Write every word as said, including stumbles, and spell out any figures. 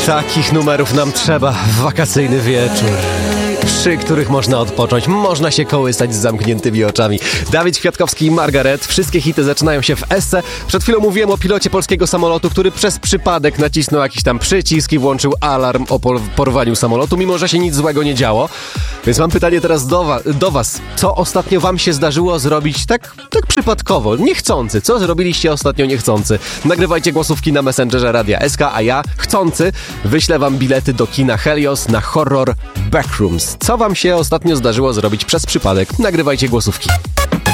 Takich numerów nam trzeba w wakacyjny wieczór, przy których można odpocząć, można się kołysać z zamkniętymi oczami. Dawid Kwiatkowski i Margaret. Wszystkie hity zaczynają się w S-ce. Przed chwilą mówiłem o pilocie polskiego samolotu, który przez przypadek nacisnął jakiś tam przycisk i włączył alarm o porwaniu samolotu, mimo że się nic złego nie działo. Więc mam pytanie teraz do, wa- do was. Co ostatnio wam się zdarzyło zrobić tak, tak przypadkowo, niechcący? Co zrobiliście ostatnio niechcący? Nagrywajcie głosówki na Messengerze Radia S K, a ja, chcący, wyślę wam bilety do kina Helios na horror Backrooms. Co wam się ostatnio zdarzyło zrobić przez przypadek? Nagrywajcie głosówki.